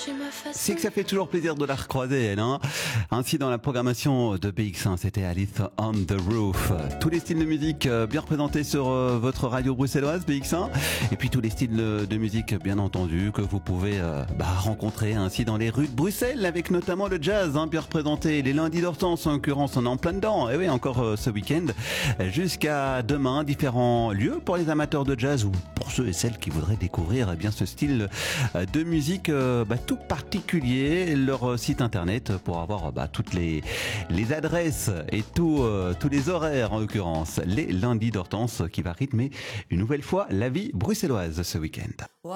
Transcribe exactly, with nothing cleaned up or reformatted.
C'est que ça fait toujours plaisir de la recroiser, elle, hein. Ainsi, dans la programmation de B X un, c'était Alice on the Roof. Tous les styles de musique bien représentés sur votre radio bruxelloise, B X un. Et puis tous les styles de musique, bien entendu, que vous pouvez bah, rencontrer ainsi dans les rues de Bruxelles, avec notamment le jazz, hein, bien représenté. Les lundis d'Hortense, en l'occurrence, on est en plein dedans. Et oui, encore ce week-end. Jusqu'à demain, différents lieux pour les amateurs de jazz ou pour ceux et celles qui voudraient découvrir eh bien ce style de musique bah, tout particulier. Leur site internet pour avoir bah, toutes les, les adresses et tout, euh, tous les horaires, en l'occurrence les lundis d'Hortense, qui va rythmer une nouvelle fois la vie bruxelloise ce week-end.